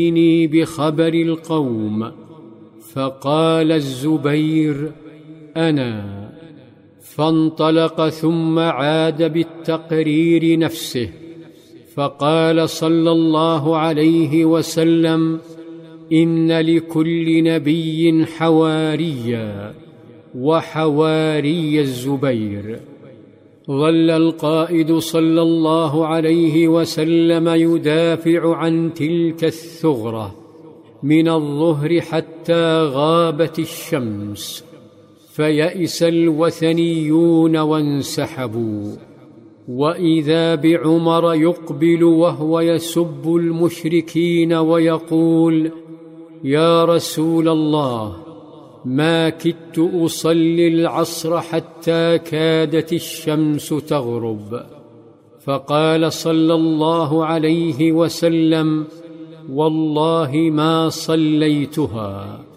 بخبر القوم، فقال الزبير: أنا. فانطلق ثم عاد بالتقرير نفسه، فقال صلى الله عليه وسلم: إن لكل نبي حواريا، وحواري الزبير. ظل القائد صلى الله عليه وسلم يدافع عن تلك الثغرة من الظهر حتى غابت الشمس، فيئس الوثنيون وانسحبوا، وإذا بعمر يقبل وهو يسب المشركين ويقول: يا رسول الله، ما كدت أصلي العصر حتى كادت الشمس تغرب. فقال صلى الله عليه وسلم: والله ما صليتها.